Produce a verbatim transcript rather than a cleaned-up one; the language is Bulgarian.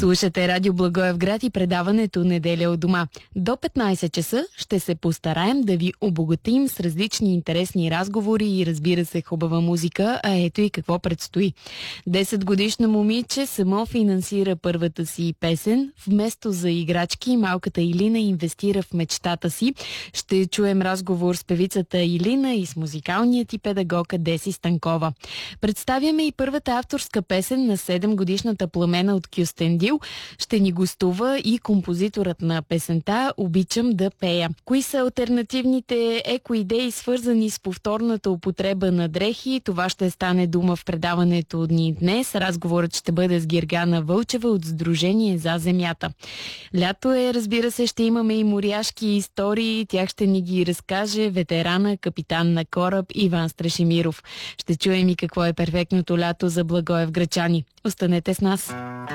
Слушате Радио Благоевград и предаването Неделя от дома. До петнайсет часа ще се постараем да ви обогатим с различни интересни разговори и, разбира се, хубава музика, а ето и какво предстои. десетгодишно момиче само финансира първата си песен. Вместо за играчки, малката Илина инвестира в мечтата си. Ще чуем разговор с певицата Илина и с музикалният и педагог Деси Станкова. Представяме и първата авторска песен на седемгодишната Пламена от Кюстендил. Ще ни гостува и композиторът на песента "Обичам да пея". Кои са алтернативните екоидеи, свързани с повторната употреба на дрехи? Това ще стане дума в предаването ни днес. Разговорът ще бъде с Гергана Вълчева от Сдружение за земята. Лято е, разбира се, ще имаме и моряшки истории. Тях ще ни ги разкаже ветерана, капитан на кораб Иван Страшимиров. Ще чуем и какво е перфектното лято за благоевграчани. Останете с нас!